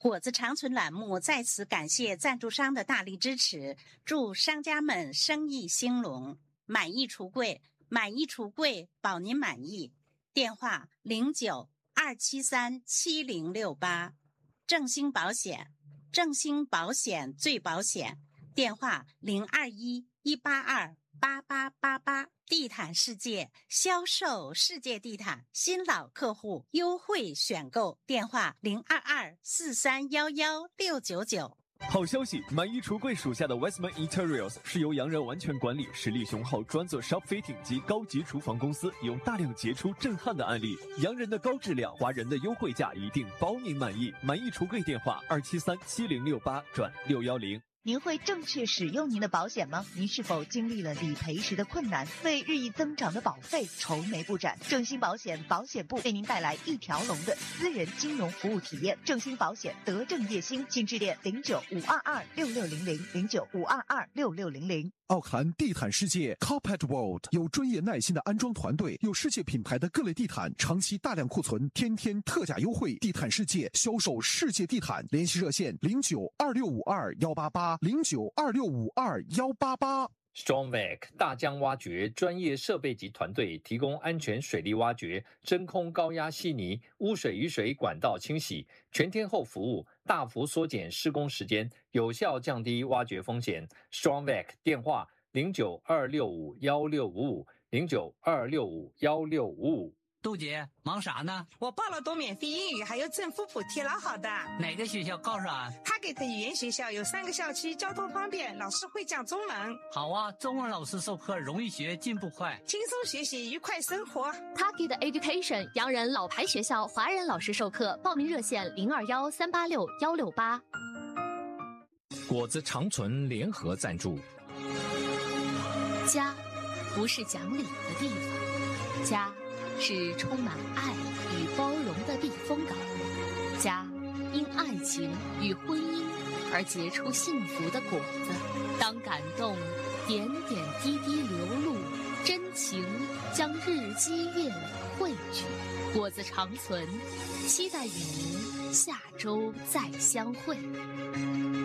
果子长存栏目在此感谢赞助商的大力支持，祝商家们生意兴隆，满意橱柜，满意橱柜，保您满意。电话09-273-7068。正兴保险，正兴保险最保险。电话021-182-8888。地毯世界，销售世界地毯，新老客户优惠选购。电话022-4311-699。 好消息，满意橱柜属下的 Westman Interiors 是由洋人完全管理、实力雄厚、专做 shop fitting 及高级厨房公司，有大量杰出震撼的案例。洋人的高质量，华人的优惠价，一定包您满意。满意橱柜电话273-7068-610。 您会正确使用您的保险吗？您是否经历了理赔时的困难，为日益增长的保费愁眉不展？正兴保险保险部为您带来一条龙的私人金融服务体验。正兴保险德政业兴，请致电09-522-6600 奥克兰地毯世界 Carpet World 有专业耐心的安装团队，有世界品牌的各类地毯，长期大量库存，天天特价优惠。地毯世界销售世界地毯，联系热线09-2652-188 Strongvac 大江挖掘专业设备及团队提供安全水利挖掘、真空高压稀泥、污水雨水管道清洗、全天候服务，大幅缩减施工时间，有效降低挖掘风险。Strongvac 电话092651655 092651655。 杜姐，忙啥呢？ 我报了多免费英语，还有政府补贴，老好的。 哪个学校告诉俺？ 他给的语言学校有3个校区，交通方便，老师会讲中文。 好啊，中文老师授课容易学，进步快， 轻松学习，愉快生活。 Target Education 洋人老牌学校，华人老师授课，报名热线021-386-168。 果子长存联合赞助。 家不是讲理的地方，家是充满爱与包容的避风港，家因爱情与婚姻而结出幸福的果子。当感动点点滴滴流露，真情将日积月累汇聚，果子长存，期待与您下周再相会。